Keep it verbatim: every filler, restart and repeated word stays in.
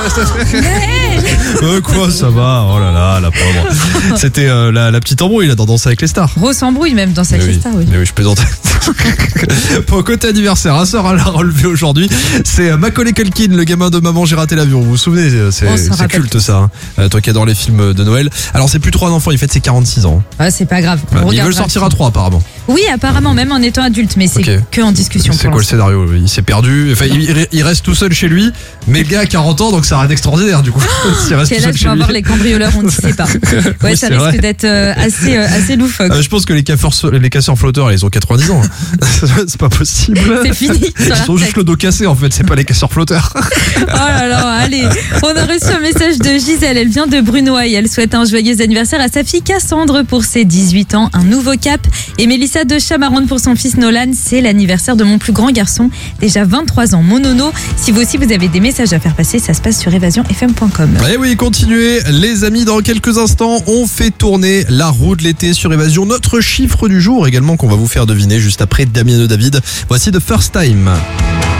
euh, quoi, ça va. Oh là là, la pauvre. C'était euh, la, la petite embrouille là dans Danser avec les stars. Grosse embrouille même dans avec oui, les stars, oui. Mais oui, je plaisante. Pour côté anniversaire, un sort à la relever aujourd'hui. C'est Macaulay Culkin, le gamin de Maman j'ai raté l'avion. Vous vous souvenez, c'est, c'est culte ça. Hein. Euh, toi qui adore les films de Noël. Alors c'est plus trop un enfant, il fête ses quarante-six ans. Ah, c'est pas grave. Ouais, il veut le sortir à trois apparemment. Oui, apparemment, même en étant adulte, mais c'est okay. que en discussion. C'est quoi le scénario? Il s'est perdu. Enfin, il, il reste tout seul chez lui, mais le gars a quarante ans, donc ça reste extraordinaire du coup. S'il reste tout seul chez lui. Voir les cambrioleurs, on ne sait pas. Ouais, oui, ça risque vrai. d'être euh, assez, euh, assez loufoque. Euh, je pense que les casseurs, les casseurs flotteurs, ils ont quatre-vingt-dix ans. C'est pas possible. C'est fini. Ils sont juste le dos cassé en fait, c'est pas les casseurs flotteurs. Oh là là, allez. On a reçu un message de Gisèle, elle vient de Brunoy. Elle souhaite un joyeux anniversaire à sa fille Cassandre pour ses dix-huit ans, un nouveau cap. Et Mélissa de Chamaronde pour son fils Nolan, c'est l'anniversaire de mon plus grand garçon, déjà vingt-trois ans, mon nono. Si vous aussi vous avez des messages à faire passer, ça se passe sur évasion f m point com. Eh oui, continuez les amis, dans quelques instants, on fait tourner la roue de l'été sur Évasion. Notre chiffre du jour également qu'on va vous faire deviner juste après Damien de David. Voici The First Time.